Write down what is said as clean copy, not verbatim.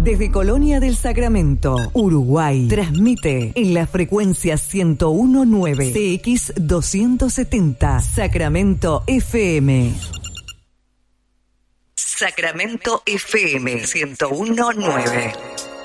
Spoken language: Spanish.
Desde Colonia del Sacramento, Uruguay, transmite en la frecuencia 101.9 CX 270 Sacramento FM. Sacramento FM 101.9.